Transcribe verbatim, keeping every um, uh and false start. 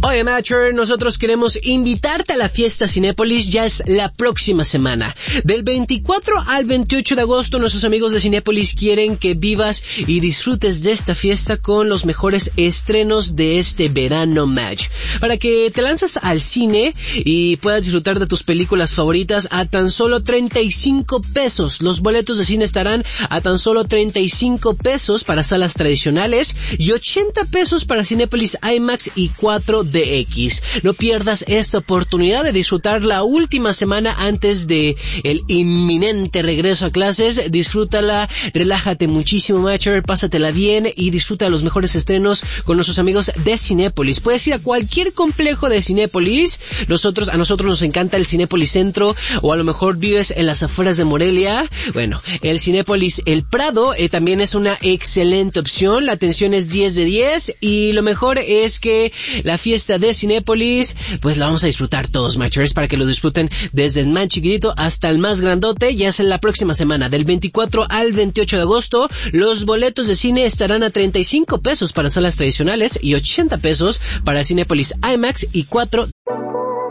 Oye, Matcher, nosotros queremos invitarte a la fiesta Cinépolis, ya es la próxima semana. Del veinticuatro al veintiocho de agosto, nuestros amigos de Cinépolis quieren que vivas y disfrutes de esta fiesta con los mejores estrenos de este verano, Match. Para que te lances al cine y puedas disfrutar de tus películas favoritas a tan solo treinta y cinco pesos. Los boletos de cine estarán a tan solo treinta y cinco pesos para salas tradicionales y ochenta pesos para Cinépolis IMAX y cuatro D X. No pierdas esta oportunidad de disfrutar la última semana antes de el inminente regreso a clases. Disfrútala, relájate muchísimo, Matcher, pásatela bien y disfruta de los mejores estrenos con nuestros amigos de Cinépolis. Puedes ir a cualquier complejo de Cinépolis. Nosotros, a nosotros nos encanta el Cinépolis Centro, o a lo mejor vives en las afueras de Morelia. Bueno, el Cinépolis El Prado eh, también es una excelente opción. La atención es diez de diez y lo mejor es que la fiesta de Cinépolis, pues la vamos a disfrutar todos, Matchers, para que lo disfruten desde el más chiquitito hasta el más grandote. Ya es en la próxima semana, del veinticuatro al veintiocho de agosto. Los boletos de cine estarán a treinta y cinco pesos para salas tradicionales y ochenta pesos para Cinépolis IMAX y cuatro